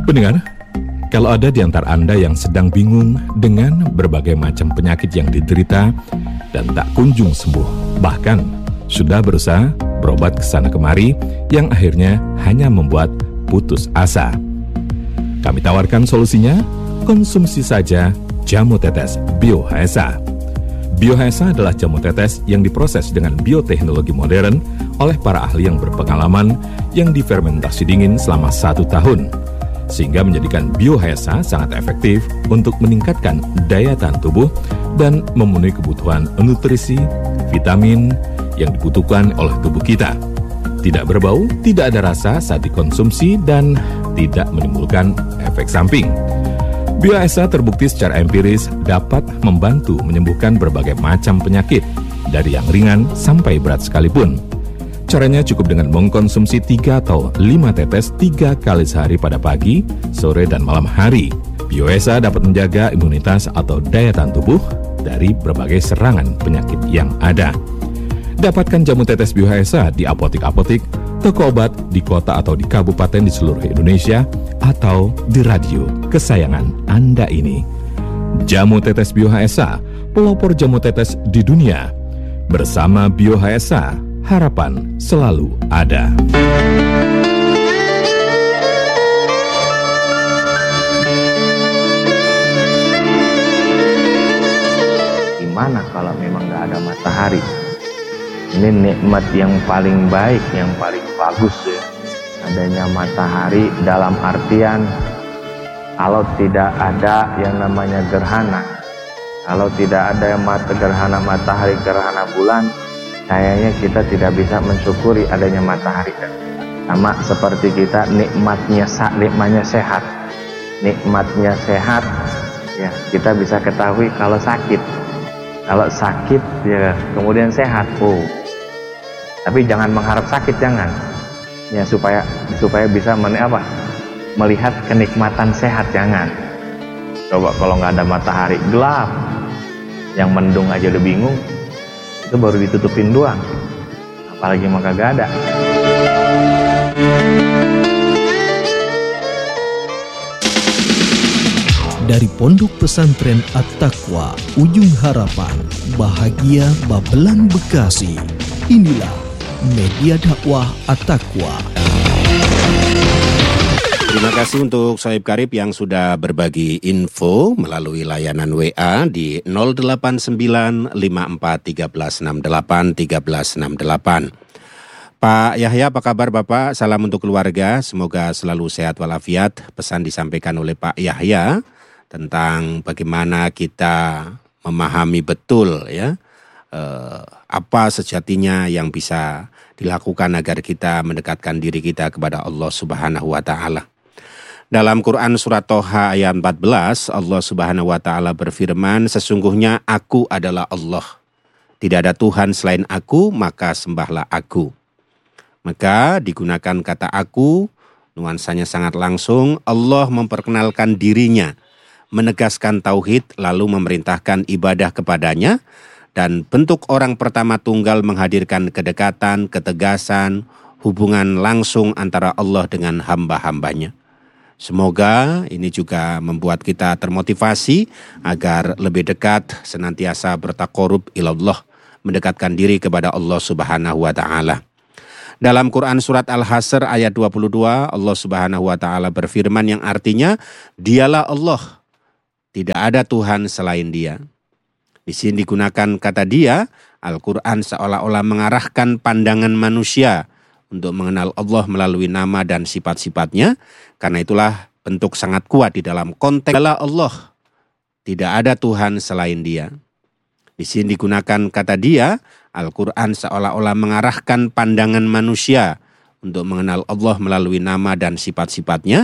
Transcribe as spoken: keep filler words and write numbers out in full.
Pendengar, kalau ada di antara Anda yang sedang bingung dengan berbagai macam penyakit yang diderita dan tak kunjung sembuh, bahkan sudah berusaha berobat ke sana kemari yang akhirnya hanya membuat putus asa. Kami tawarkan solusinya, konsumsi saja jamu tetes Bio H S A. Bio H S A adalah jamu tetes yang diproses dengan bioteknologi modern oleh para ahli yang berpengalaman yang difermentasi dingin selama satu tahun, sehingga menjadikan Bio H S A sangat efektif untuk meningkatkan daya tahan tubuh dan memenuhi kebutuhan nutrisi, vitamin yang dibutuhkan oleh tubuh kita. Tidak berbau, tidak ada rasa saat dikonsumsi, dan tidak menimbulkan efek samping. Bio H S A terbukti secara empiris dapat membantu menyembuhkan berbagai macam penyakit, dari yang ringan sampai berat sekalipun. Caranya cukup dengan mengkonsumsi tiga atau lima tetes tiga kali sehari pada pagi, sore, dan malam hari. Bio H S A dapat menjaga imunitas atau daya tahan tubuh dari berbagai serangan penyakit yang ada. Dapatkan jamu tetes Bio H S A di apotik-apotik, toko obat di kota atau di kabupaten di seluruh Indonesia, atau di radio kesayangan Anda ini. Jamu tetes Bio H S A, pelopor jamu tetes di dunia. Bersama Bio H S A, harapan selalu ada. Gimana kalau memang nggak ada matahari? Ini nikmat yang paling baik, yang paling bagus ya. Adanya matahari dalam artian kalau tidak ada yang namanya gerhana, kalau tidak ada mata gerhana matahari, gerhana bulan, kayaknya kita tidak bisa mensyukuri adanya matahari. Sama seperti kita nikmatnya nikmatnya sehat, nikmatnya sehat ya, kita bisa ketahui kalau sakit. Kalau sakit ya kemudian sehat, oh. Tapi jangan mengharap sakit, jangan. Ya supaya supaya bisa men, apa, melihat kenikmatan sehat, jangan. Coba kalau nggak ada matahari, gelap, yang mendung aja udah bingung, itu baru ditutupin doang, apalagi mah kagak ada. Dari Pondok Pesantren At-Taqwa, Ujung Harapan, Bahagia Babelan, Bekasi. Inilah media dakwah At-Taqwa. Terima kasih untuk Sohib Karib yang sudah berbagi info melalui layanan W A di nol delapan sembilan lima empat tiga enam delapan tiga enam delapan. Pak Yahya, apa kabar Bapak? Salam untuk keluarga, semoga selalu sehat walafiat. Pesan disampaikan oleh Pak Yahya tentang bagaimana kita memahami betul ya eh, apa sejatinya yang bisa dilakukan agar kita mendekatkan diri kita kepada Allah Subhanahu wa taala. Dalam Quran surat Toha ayat empat belas, Allah Subhanahu wa taala berfirman, sesungguhnya aku adalah Allah. Tidak ada Tuhan selain aku, maka sembahlah aku. Maka digunakan kata aku, nuansanya sangat langsung. Allah memperkenalkan dirinya, menegaskan tauhid, lalu memerintahkan ibadah kepadanya, dan bentuk orang pertama tunggal menghadirkan kedekatan, ketegasan, hubungan langsung antara Allah dengan hamba-hambanya. Semoga ini juga membuat kita termotivasi agar lebih dekat, senantiasa bertaqarrub ilallah, mendekatkan diri kepada Allah Subhanahu wa taala. Dalam Quran surat Al-Hasr ayat dua puluh dua, Allah Subhanahu wa taala berfirman yang artinya, Dialah Allah, tidak ada Tuhan selain Dia. Di sini digunakan kata dia, Al-Quran seolah-olah mengarahkan pandangan manusia untuk mengenal Allah melalui nama dan sifat-sifatnya. Karena itulah bentuk sangat kuat di dalam konteks Allah, tidak ada Tuhan selain Dia. Di sini digunakan kata dia, Al-Quran seolah-olah mengarahkan pandangan manusia untuk mengenal Allah melalui nama dan sifat-sifatnya.